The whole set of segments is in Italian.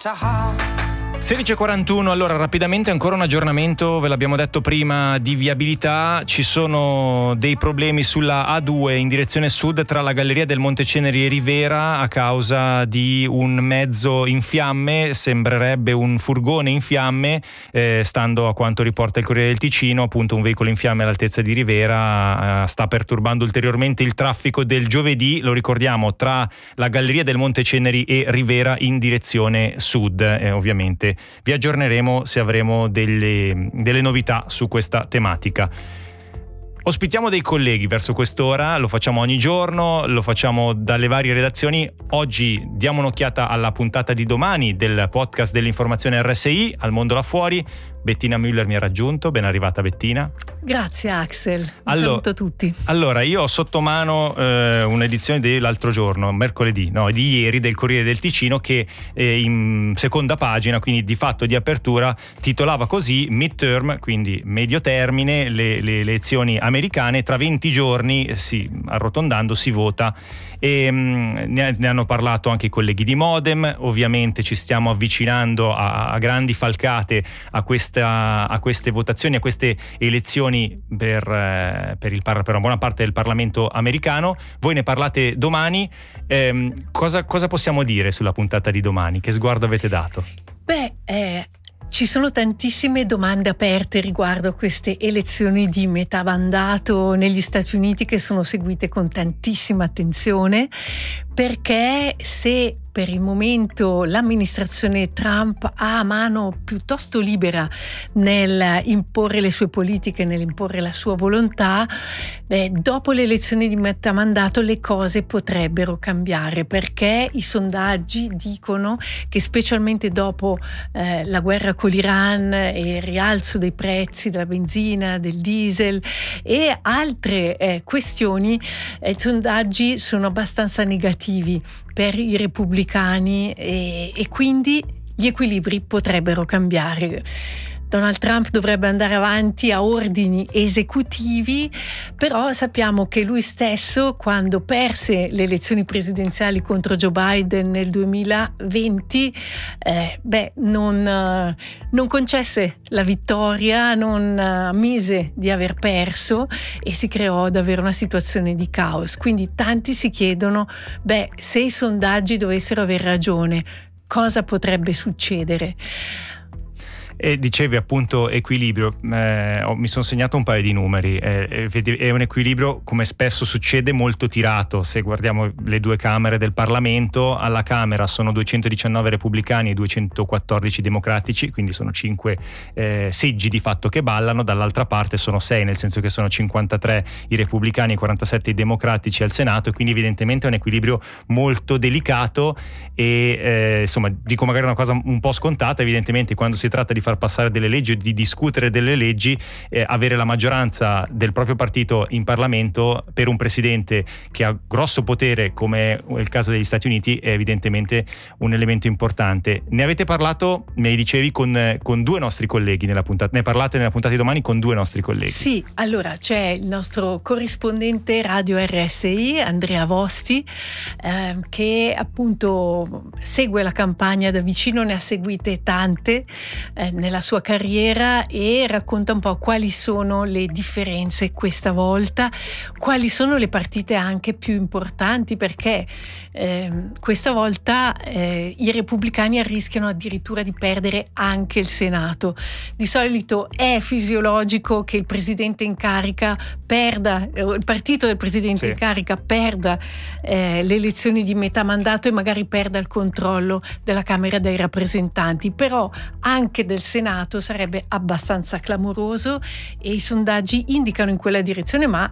16:41, allora rapidamente ancora un aggiornamento, ve l'abbiamo detto prima, di viabilità. Ci sono dei problemi sulla A2 in direzione sud tra la Galleria del Monteceneri e Rivera a causa di un mezzo in fiamme, sembrerebbe un furgone in fiamme, stando a quanto riporta il Corriere del Ticino, appunto un veicolo in fiamme all'altezza di Rivera sta perturbando ulteriormente il traffico del giovedì, lo ricordiamo, tra la Galleria del Monteceneri e Rivera in direzione sud, ovviamente vi aggiorneremo se avremo delle novità su questa tematica. Ospitiamo dei colleghi verso quest'ora, lo facciamo ogni giorno, lo facciamo dalle varie redazioni. Oggi diamo un'occhiata alla puntata di domani del podcast dell'informazione RSI, Al mondo là fuori. Bettina Müller mi ha raggiunto, ben arrivata Bettina. Grazie Axel, saluto a tutti. Allora, io ho sotto mano un'edizione dell'altro giorno, mercoledì, di ieri, del Corriere del Ticino, che in seconda pagina, quindi di fatto di apertura, titolava così: midterm, quindi medio termine, le elezioni americane, tra 20 giorni, arrotondando, si vota. E ne hanno parlato anche i colleghi di Modem. Ovviamente ci stiamo avvicinando a grandi falcate a queste votazioni, a queste elezioni per una buona parte del Parlamento americano. Voi ne parlate domani. Cosa possiamo dire sulla puntata di domani? Che sguardo avete dato? Ci sono tantissime domande aperte riguardo a queste elezioni di metà mandato negli Stati Uniti, che sono seguite con tantissima attenzione, perché se per il momento l'amministrazione Trump ha mano piuttosto libera nel imporre le sue politiche, nell'imporre la sua volontà, dopo le elezioni di metà mandato le cose potrebbero cambiare, perché i sondaggi dicono che specialmente dopo la guerra con l'Iran e il rialzo dei prezzi della benzina, del diesel e altre questioni, i sondaggi sono abbastanza negativi per i repubblicani e quindi gli equilibri potrebbero cambiare. Donald Trump dovrebbe andare avanti a ordini esecutivi, però sappiamo che lui stesso, quando perse le elezioni presidenziali contro Joe Biden nel 2020, non concesse la vittoria, non ammise di aver perso e si creò davvero una situazione di caos. Quindi tanti si chiedono, se i sondaggi dovessero aver ragione, cosa potrebbe succedere? E dicevi appunto equilibrio, mi sono segnato un paio di numeri, è un equilibrio, come spesso succede, molto tirato. Se guardiamo le due camere del Parlamento, alla Camera sono 219 repubblicani e 214 democratici, quindi sono 5 seggi di fatto che ballano. Dall'altra parte sono 6, nel senso che sono 53 i repubblicani e 47 i democratici al Senato, e quindi evidentemente è un equilibrio molto delicato e insomma, dico magari una cosa un po' scontata, evidentemente quando si tratta di far passare delle leggi o di discutere delle leggi, avere la maggioranza del proprio partito in Parlamento per un presidente che ha grosso potere, come è il caso degli Stati Uniti, è evidentemente un elemento importante. Ne avete parlato, mi dicevi, con due nostri colleghi nella puntata, ne parlate nella puntata di domani con due nostri colleghi. Sì, allora c'è il nostro corrispondente radio RSI, Andrea Vosti, che appunto segue la campagna da vicino, ne ha seguite tante nella sua carriera e racconta un po' quali sono le differenze questa volta, quali sono le partite anche più importanti, perché questa volta i repubblicani rischiano addirittura di perdere anche il Senato. Di solito è fisiologico che il presidente in carica perda, il partito del presidente in carica perda le elezioni di metà mandato e magari perda il controllo della Camera dei rappresentanti, però anche del Senato sarebbe abbastanza clamoroso e i sondaggi indicano in quella direzione, ma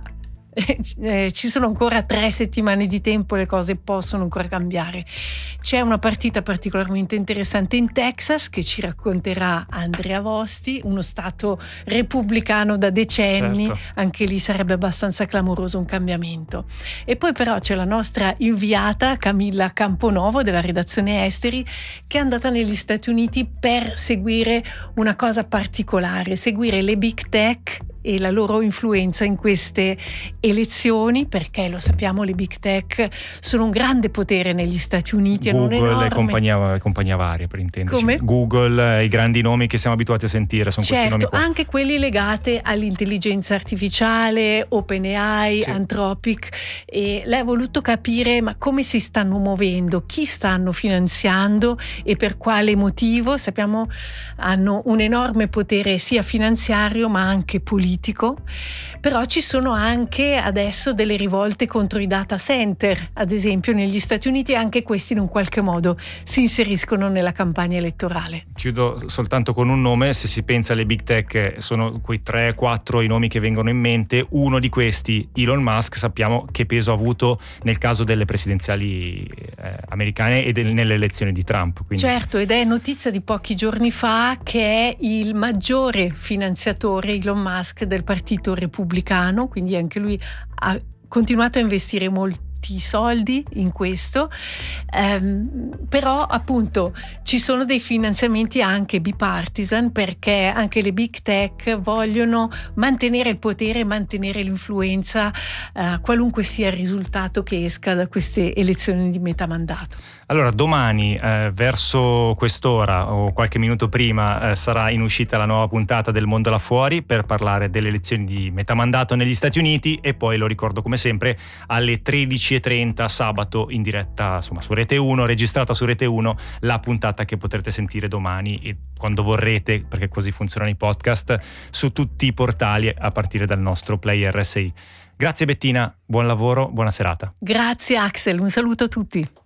ci sono ancora 3 settimane di tempo, le cose possono ancora cambiare. C'è una partita particolarmente interessante in Texas che ci racconterà Andrea Vosti, uno stato repubblicano da decenni, anche lì sarebbe abbastanza clamoroso un cambiamento. E poi però c'è la nostra inviata Camilla Camponovo della redazione Esteri, che è andata negli Stati Uniti per seguire una cosa particolare, seguire le big tech e la loro influenza in queste elezioni, perché lo sappiamo, le big tech sono un grande potere negli Stati Uniti. Google e compagnia varie, per intenderci. Come? Google, i grandi nomi che siamo abituati a sentire, sono questi nomi qua. Anche quelli legati all'intelligenza artificiale, OpenAI, sì. Anthropic, e lei ha voluto capire ma come si stanno muovendo, chi stanno finanziando e per quale motivo. Sappiamo hanno un enorme potere sia finanziario ma anche politico, però ci sono anche adesso delle rivolte contro i data center, ad esempio negli Stati Uniti, e anche questi in un qualche modo si inseriscono nella campagna elettorale. Chiudo soltanto con un nome: se si pensa alle big tech sono quei 3-4 i nomi che vengono in mente. Uno di questi, Elon Musk, sappiamo che peso ha avuto nel caso delle presidenziali americane e nelle elezioni di Trump. Quindi... Certo, ed è notizia di pochi giorni fa che è il maggiore finanziatore, Elon Musk, del Partito Repubblicano, quindi anche lui ha continuato a investire molti soldi in questo, però appunto ci sono dei finanziamenti anche bipartisan, perché anche le big tech vogliono mantenere il potere, mantenere l'influenza, qualunque sia il risultato che esca da queste elezioni di metà mandato. Allora, domani verso quest'ora o qualche minuto prima sarà in uscita la nuova puntata del Mondo là fuori per parlare delle elezioni di metà mandato negli Stati Uniti, e poi, lo ricordo come sempre, alle 13:30 sabato in diretta, insomma, su Rete 1, registrata su Rete 1, la puntata che potrete sentire domani e quando vorrete, perché così funzionano i podcast, su tutti i portali a partire dal nostro Play RSI. Grazie Bettina, buon lavoro, buona serata. Grazie Axel, un saluto a tutti.